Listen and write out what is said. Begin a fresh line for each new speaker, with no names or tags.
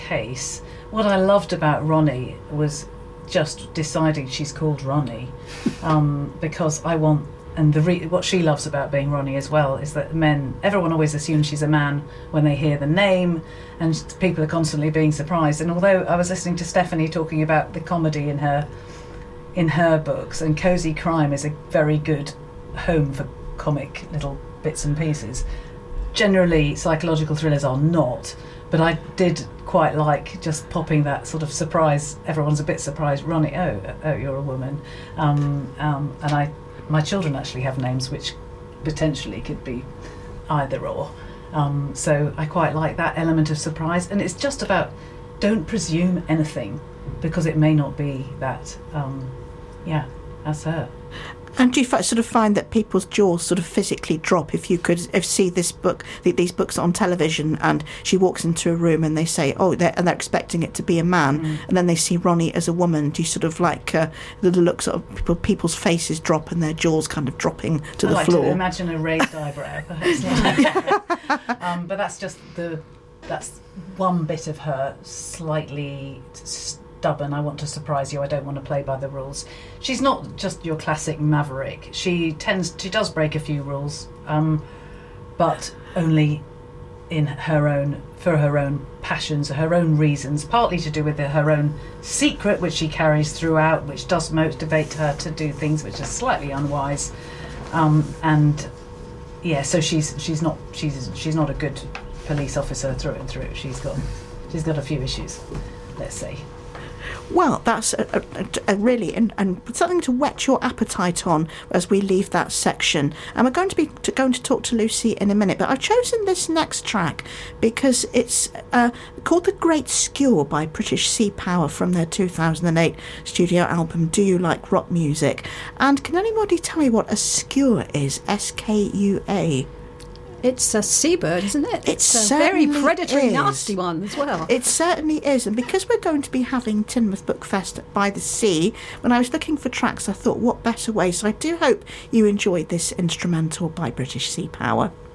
case. What I loved about Ronnie was just deciding she's called Ronnie, because I want, and what she loves about being Ronnie as well is that everyone always assumes she's a man when they hear the name, and people are constantly being surprised. And although I was listening to Stephanie talking about the comedy in her books, and Cozy Crime is a very good home for comic little bits and pieces, generally psychological thrillers are not, but I did quite like just popping that sort of surprise. Everyone's a bit surprised. Ronnie, oh, you're a woman, and my children actually have names which potentially could be either or. So I quite like that element of surprise, and it's just about don't presume anything because it may not be that. That's her.
And do you sort of find that people's jaws sort of physically drop if see these books on television, and she walks into a room and they say, they're expecting it to be a man, and then they see Ronnie as a woman? Do you sort of like the look, sort of people's faces drop and their jaws kind of dropping to the floor? I like to imagine a raised eyebrow, perhaps. But
that's one bit of her slightly stubborn. I want to surprise you. I don't want to play by the rules. She's not just your classic maverick. She does break a few rules, but only for her own passions, her own reasons, partly to do with her own secret, which she carries throughout, which does motivate her to do things which are slightly unwise. So she's not a good police officer through and through. She's got a few issues, let's say.
Well, that's a really and something to whet your appetite on as we leave that section. And we're going to talk to Lucy in a minute, but I've chosen this next track because it's called The Great Skewer by British Sea Power from their 2008 studio album Do You Like Rock Music? And can anybody tell me what a skewer is? SKUA.
It's a seabird, isn't it?
It's
a very predatory, nasty one as well.
It certainly is. And because we're going to be having Teignmouth Book Fest by the sea, when I was looking for tracks, I thought, what better way? So I do hope you enjoyed this instrumental by British Sea Power.